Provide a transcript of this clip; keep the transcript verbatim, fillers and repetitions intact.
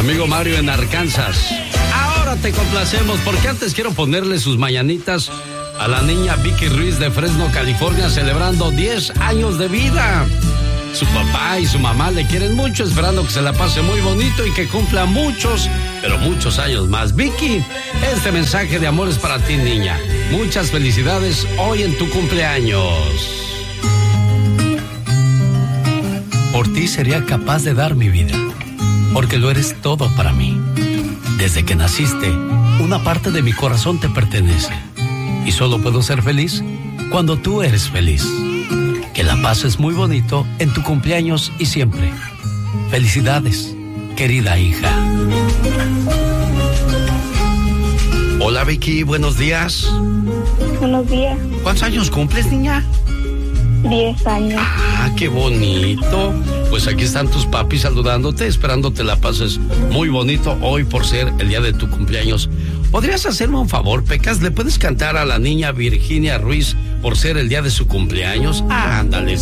Amigo Mario en Arkansas. Ahora te complacemos porque antes quiero ponerle sus mañanitas a la niña Vicky Ruiz de Fresno, California, celebrando diez años de vida. Su papá y su mamá le quieren mucho, esperando que se la pase muy bonito y que cumpla muchos, pero muchos años más. Vicky, este mensaje de amor es para ti, niña. Muchas felicidades hoy en tu cumpleaños. Por ti sería capaz de dar mi vida, porque lo eres todo para mí. Desde que naciste, una parte de mi corazón te pertenece. Y solo puedo ser feliz cuando tú eres feliz. Que la pases muy bonito en tu cumpleaños y siempre. Felicidades, querida hija. Hola Vicky, buenos días. Buenos días. ¿Cuántos años cumples, niña? Diez años. Ah, qué bonito. Pues aquí están tus papis saludándote, esperándote la pases muy bonito hoy por ser el día de tu cumpleaños. ¿Podrías hacerme un favor, Pecas? ¿Le puedes cantar a la niña Virginia Ruiz por ser el día de su cumpleaños? Ándale.